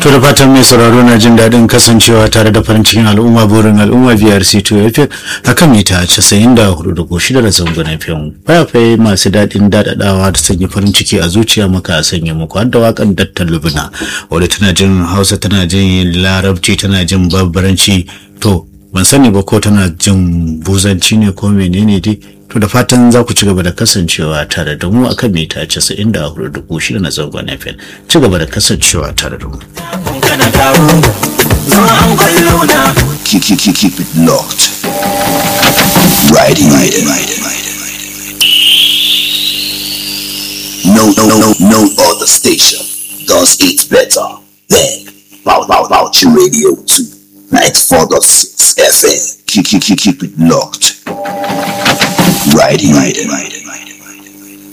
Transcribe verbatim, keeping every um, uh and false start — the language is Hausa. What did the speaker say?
To da fatan mai sauraro na jin daɗin kasancewa tare da farin cikin al'umma burin al'umma B R C to F M akan mita casa'in da hudu da goshi da zangon F M. Fayafai masu daɗin daɗaɗawa da sanya farin ciki a zuciya maka a sanya muku har da waƙan Dattar Lubuna wadda tana jin Hausa, tana jin Larabci, tana jin Babbaranci, to ban sani ba ko tana jin Buzanci ne ko menene dai. To da fatan za ku ci gaba da kasancewa tare da mu akan mita casa'in da hudu da goshi da zangon F M. Ci gaba da kasancewa tare da mu. Keep, keep, keep, keep it locked. Right here. Right here. Right here. No, no, no, no other station does it better than Bow Bow Bauchi Radio two ninety-four point six F M. Keep, keep, keep, keep it locked. Right here. Right here. Right here.